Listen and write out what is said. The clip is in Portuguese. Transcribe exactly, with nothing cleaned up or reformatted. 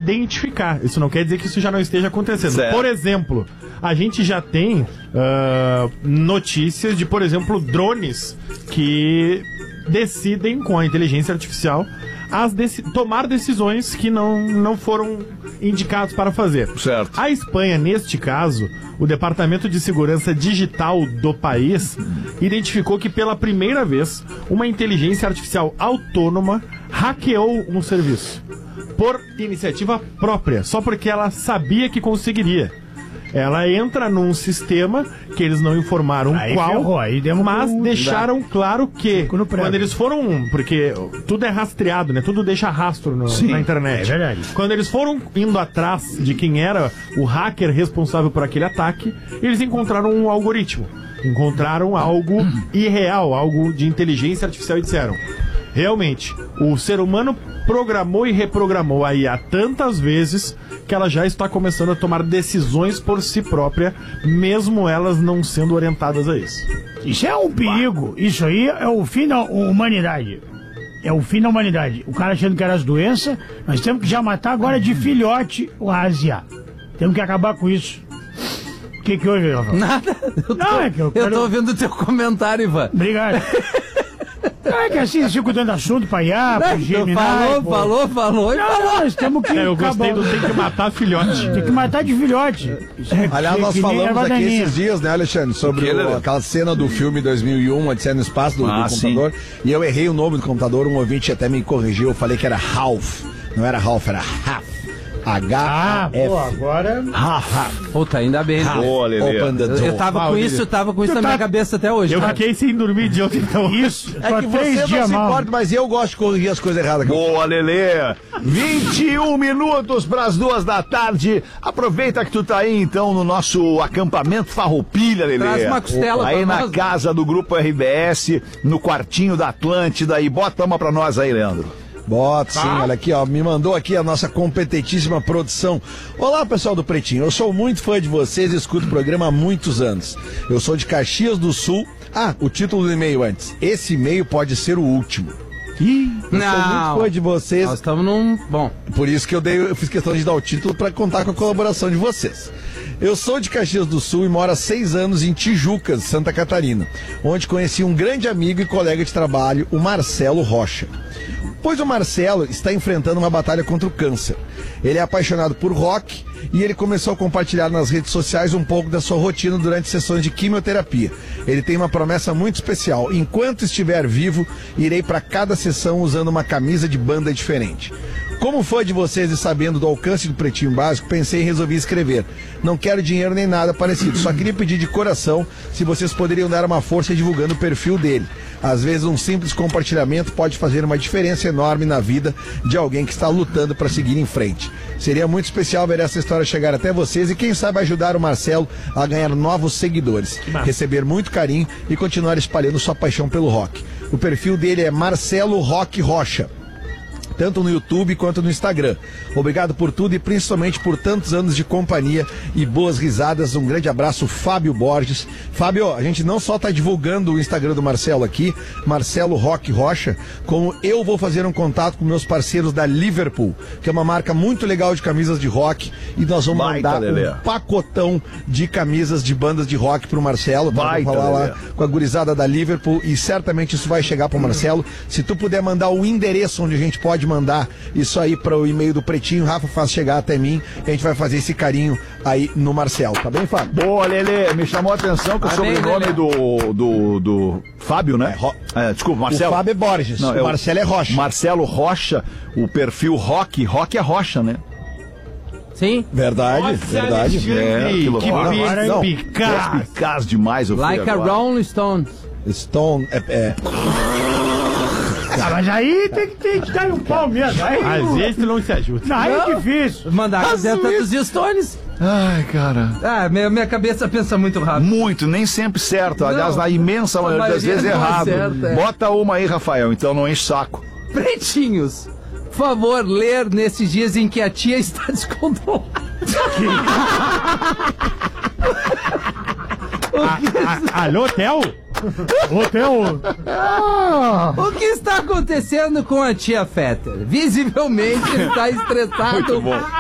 identificar. Isso não quer dizer que isso já não esteja acontecendo. Certo. Por exemplo, a gente já tem uh, notícias de, por exemplo, drones que decidem com a inteligência artificial as deci- tomar decisões que não, não foram indicados para fazer. Certo. A Espanha, neste caso, o Departamento de Segurança Digital do país identificou que pela primeira vez uma inteligência artificial autônoma hackeou um serviço por iniciativa própria, só porque ela sabia que conseguiria. Ela entra num sistema que eles não informaram Aí qual, ferrou, aí demos mas pro- deixaram claro que Fico no prego. quando eles foram, porque tudo é rastreado, né? Tudo deixa rastro no- na internet. é verdade. Quando eles foram indo atrás de quem era o hacker responsável por aquele ataque, eles encontraram um algoritmo. Encontraram algo irreal, algo de inteligência artificial e disseram: realmente, o ser humano programou e reprogramou a I A tantas vezes que ela já está começando a tomar decisões por si própria, mesmo elas não sendo orientadas a isso. Isso é um perigo. Isso aí é o fim da humanidade. É o fim da humanidade. O cara achando que era as doenças, nós temos que já matar agora de filhote o Ásia. Temos que acabar com isso. O que que houve, Rafael? Nada. Eu tô, Não, é que eu quero- eu tô ouvindo o teu comentário, Ivan. Obrigado. Não, é que assim, eu fico dando assunto pra I A, pra Não, Gemini. falou, pô. falou, falou, e Não, falou. não, nós temos que É, eu gostei acabar. do tem que matar filhote. Tem que matar de filhote. Isso é Aliás, que- nós que nem falamos erva aqui daninha. esses dias, né, Alexandre, sobre Que, o- Lelê? aquela cena do filme dois mil e um, Odisseia no Espaço, do, do Ah, computador. E eu errei o nome do computador, um ouvinte até me corrigiu, eu falei que era Ralph. Não era Ralph, era Raf. H Ah, A F. pô, agora... Puta, ainda bem. Boa, Lelê. Open the Eu, door. eu tava com Maurício. isso, eu tava com isso Tu na tá- minha cabeça até hoje. Eu cara. fiquei sem dormir de ontem, então. Isso, É só que três você não dias se mal. importa, mas eu gosto de corrigir as coisas erradas. Boa, Lelê! vinte e um minutos para as duas da tarde. Aproveita que tu tá aí, então, no nosso acampamento Farroupilha, Lelê. Traz uma costela Aí pra na nós. casa do Grupo R B S, no quartinho da Atlântida. E bota uma pra nós aí, Leandro. Bota sim, olha aqui, ó. Me mandou aqui a nossa competentíssima produção. Olá, pessoal do Pretinho. Eu sou muito fã de vocês e escuto o programa há muitos anos. Eu sou de Caxias do Sul. Ah, o título do e-mail antes. Esse e-mail pode ser o último. Ih, eu sou Não. muito fã de vocês. Nós estamos num... Bom, Por isso que eu, dei, eu fiz questão de dar o título para contar com a colaboração de vocês. Eu sou de Caxias do Sul e moro há seis anos em Tijucas, Santa Catarina, onde conheci um grande amigo e colega de trabalho, o Marcelo Rocha. Pois o Marcelo está enfrentando uma batalha contra o câncer. Ele é apaixonado por rock e ele começou a compartilhar nas redes sociais um pouco da sua rotina durante sessões de quimioterapia. Ele tem uma promessa muito especial. Enquanto estiver vivo, irei para cada sessão usando uma camisa de banda diferente. Como fã de vocês e sabendo do alcance do Pretinho Básico, pensei em resolver escrever. Não quero dinheiro nem nada parecido, só queria pedir de coração se vocês poderiam dar uma força divulgando o perfil dele. Às vezes um simples compartilhamento pode fazer uma diferença enorme na vida de alguém que está lutando para seguir em frente. Seria muito especial ver essa história chegar até vocês e quem sabe ajudar o Marcelo a ganhar novos seguidores, receber muito carinho e continuar espalhando sua paixão pelo rock. O perfil dele é Marcelo Rock Rocha, tanto no YouTube quanto no Instagram. Obrigado por tudo e principalmente por tantos anos de companhia e boas risadas. Um grande abraço, Fábio Borges. Fábio, a gente não só está divulgando o Instagram do Marcelo aqui, Marcelo Rock Rocha, como eu vou fazer um contato com meus parceiros da Liverpool, que é uma marca muito legal de camisas de rock, e nós vamos Baita, mandar Lelê. um pacotão de camisas de bandas de rock pro Marcelo. Tá? Baita, Vou falar Lelê. lá com a gurizada da Liverpool e certamente isso vai chegar pro Marcelo. Se tu puder mandar o endereço onde a gente pode mandar isso aí para o e-mail do Pretinho, Rafa faz chegar até mim e a gente vai fazer esse carinho aí no Marcelo, tá bem, Fábio? Boa, Lelê. Me chamou a atenção que o Parabéns, sobrenome Lelê. do, do, do Fábio, né? Ro- É, desculpa, Marcelo. O Fábio é Borges, Não, o é Marcelo é Rocha. Marcelo Rocha, o perfil rock. Rock é rocha, né? sim. Verdade, verdade. É, que que loucura. Não, perspicaz. Perspicaz demais, eu fui Like a agora. Rolling Stone. Stone, é, é, Ah, mas aí tem que, tem que dar um pau mesmo. Aí, Às vezes tu não se ajuda. não, aí é Não. difícil. Mandar a camiseta dos Stones. Ai, cara. Ah, minha, minha cabeça pensa muito rápido. Muito, nem sempre certo. Aliás, Não, na imensa a maioria das maioria vezes não errado. acerta, é. Bota uma aí, Rafael, então não enche saco. Pretinhos, por favor, ler nesses dias em que a tia está descontrolada. A- Alô, Theo? Hotel. O que está acontecendo com a tia Fetter? Visivelmente ele está estressado. Muito bom.